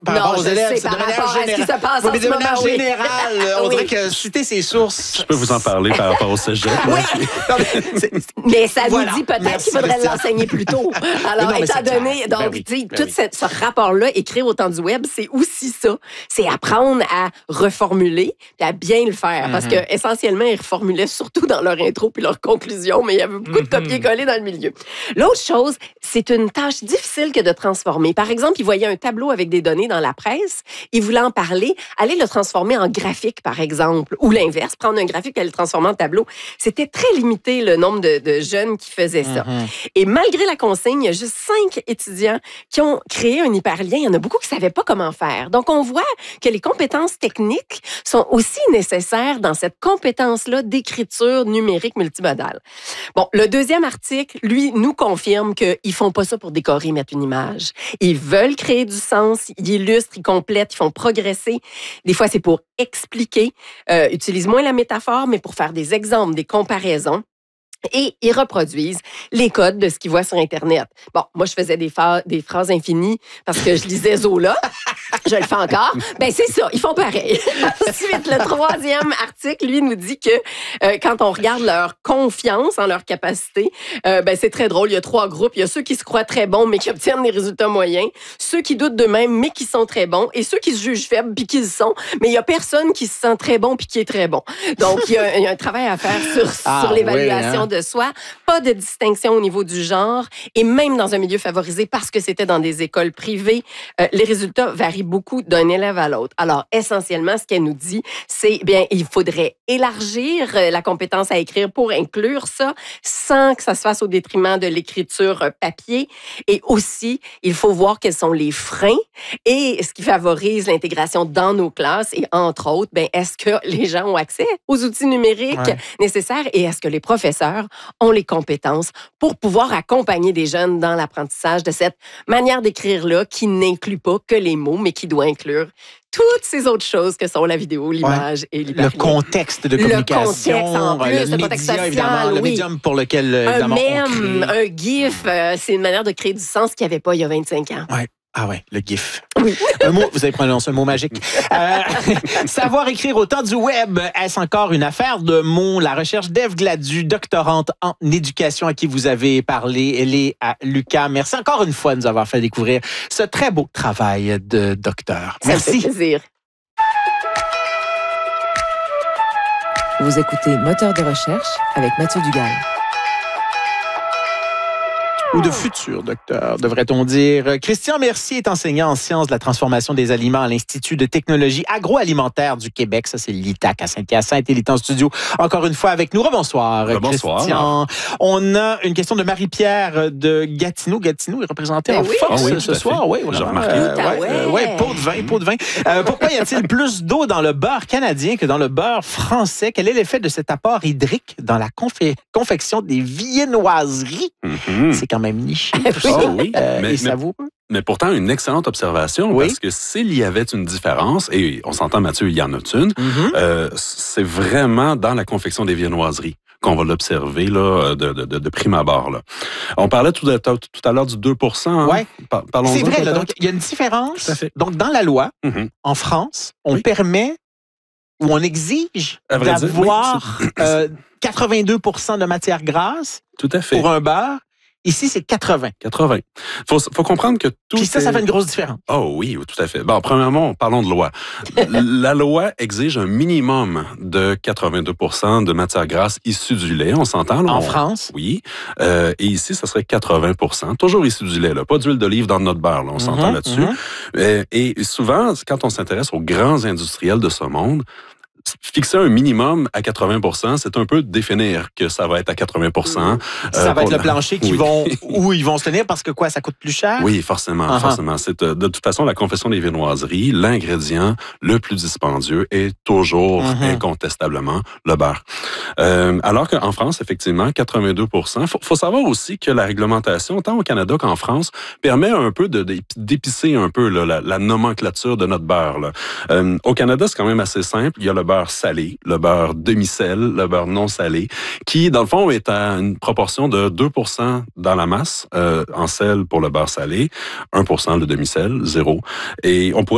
par rapport aux élèves, c'est par de manière rapport à ce qui générale. se passe Oui, en mais de ce manière moment, oui. générale, on Oui. dirait que citer ses sources. Je peux vous en parler par rapport au cégep. Oui. Non, mais Mais ça Voilà. nous dit peut-être Merci, qu'il faudrait Christian. l'enseigner plus tôt. Alors, Non, mais étant c'est donné, clair. donc, Ben oui, tu sais, ben tout oui. ce rapport-là, écrire au temps du web, c'est aussi ça. C'est apprendre à reformuler et à bien le faire. Parce que, essentiellement, ils reformulaient surtout dans leur intro puis leur conclusion, mais il y avait beaucoup de copier-coller dans le milieu. L'autre chose, c'est une tâche difficile que de transformer. Par exemple, ils voyaient un tableau avec des données dans la presse, ils voulaient en parler, aller le transformer en graphique, par exemple, ou l'inverse, prendre un graphique et le transformer en tableau. C'était très limité, le nombre de jeunes qui faisaient ça. Et malgré la consigne, il y a juste 5 étudiants qui ont créé un hyperlien. Il y en a beaucoup qui ne savaient pas comment faire. Donc, on voit que les compétences techniques sont aussi nécessaires dans cette compétence-là d'écriture numérique multimodale. Bon, le deuxième article, lui, nous confirme qu'ils ne font pas ça pour décorer, mettre une image. Ils veulent créer du sens, ils illustrent, ils complètent, ils font progresser. Des fois, c'est pour expliquer, utilisent moins la métaphore, mais pour faire des exemples, des comparaisons. Et ils reproduisent les codes de ce qu'ils voient sur Internet. Bon, moi, je faisais des phrases infinies parce que je lisais Zola. Je le fais encore. Ben c'est ça, ils font pareil. Ensuite, le troisième article, lui, nous dit que quand on regarde leur confiance en leur capacité, ben c'est très drôle. Il y a 3 groupes. Il y a ceux qui se croient très bons, mais qui obtiennent des résultats moyens. Ceux qui doutent d'eux-mêmes, mais qui sont très bons. Et ceux qui se jugent faibles, puis qui le sont. Mais il y a personne qui se sent très bon, puis qui est très bon. Donc, il y a un travail à faire sur l'évaluation de soi. Pas de distinction au niveau du genre. Et même dans un milieu favorisé, parce que c'était dans des écoles privées, les résultats varient beaucoup d'un élève à l'autre. Alors, essentiellement, ce qu'elle nous dit, c'est, bien, il faudrait élargir la compétence à écrire pour inclure ça, sans que ça se fasse au détriment de l'écriture papier. Et aussi, il faut voir quels sont les freins et ce qui favorise l'intégration dans nos classes. Et entre autres, bien, est-ce que les gens ont accès aux outils numériques nécessaires et est-ce que les professeurs ont les compétences pour pouvoir accompagner des jeunes dans l'apprentissage de cette manière d'écrire-là qui n'inclut pas que les mots, mais qui doit inclure toutes ces autres choses que sont la vidéo, l'image et l'hyperlien. Le contexte de communication. Le contexte en plus, le contexte média, social, évidemment, le médium pour lequel, évidemment, un on mème, crée. un gif, c'est une manière de créer du sens qu'il n'y avait pas il y a 25 ans. Ouais. Ah ouais, le GIF. Oui. Un mot, vous avez prononcé un mot magique. Savoir écrire au temps du web, est-ce encore une affaire de mots? La recherche d'Ève Gladu, doctorante en éducation à qui vous avez parlé, elle est à l'UQAM. Merci encore une fois de nous avoir fait découvrir ce très beau travail de docteur. Merci. Ça me fait plaisir. Vous écoutez Moteur de recherche avec Mathieu Dugal. Ou de futur docteur, devrait-on dire. Christian Mercier est enseignant en sciences de la transformation des aliments à l'Institut de technologie agroalimentaire du Québec. Ça, c'est l'ITAC à Saint-Hyacinthe. Il est en studio encore une fois avec nous. Rebonsoir, Christian. On a une question de Marie-Pierre de Gatineau. Gatineau est représenté en force ce soir. Oui, j'ai remarqué. Pot de vin. Pourquoi y a-t-il plus d'eau dans le beurre canadien que dans le beurre français? Quel est l'effet de cet apport hydrique dans la confection des viennoiseries? C'est quand même niché. Mais savoureux. Mais pourtant, une excellente observation, parce que s'il y avait une différence, et on s'entend, Mathieu, il y en a une, c'est vraiment dans la confection des viennoiseries qu'on va l'observer là, de prime abord. Là. On parlait tout à l'heure du 2 hein? Oui, c'est vrai. Là, donc, il y a une différence. Tout à fait. Donc, dans la loi, en France, on permet ou on exige d'avoir 82 de matière grasse tout à fait. Pour un beurre. Ici, c'est 80. 80. Faut comprendre que tout. Puis ça fait une grosse différence. Oh oui, tout à fait. Bon, premièrement, parlons de loi. La loi exige un minimum de 82 de matière grasse issue du lait. On s'entend, là? En France? Oui. Et ici, ça serait 80 toujours issu du lait, là. Pas d'huile d'olive dans notre beurre, là. On s'entend là-dessus. Et souvent, quand on s'intéresse aux grands industriels de ce monde, fixer un minimum à 80 c'est un peu définir que ça va être à 80 ça va être le plancher où ils vont se tenir parce que quoi, ça coûte plus cher? Oui, forcément. Forcément. C'est, de toute façon, la confection des viennoiseries, l'ingrédient le plus dispendieux est toujours incontestablement le beurre. Alors qu'en France, effectivement, 82 faut savoir aussi que la réglementation, tant au Canada qu'en France, permet un peu d'épicer un peu là, la nomenclature de notre beurre. Là. Au Canada, c'est quand même assez simple. Il y a le beurre salé, le beurre demi-sel, le beurre non salé, qui, dans le fond, est à une proportion de 2 dans la masse en sel pour le beurre salé, 1 le demi-sel, 0. Et on pourrait